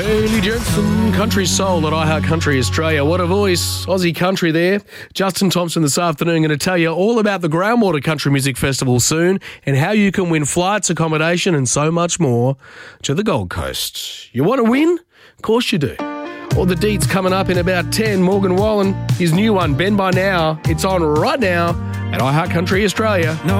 Haley Jensen, Country Soul at iHeart Country Australia. What a voice. Aussie country there. Justin Thompson this afternoon going to tell you all about the Groundwater Country Music Festival soon and how you can win flights, accommodation and so much more to the Gold Coast. You want to win? Of course you do. All the deets coming up in about 10. Morgan Wallen, his new one, Ben By Now. It's on right now at iHeart Country Australia. No.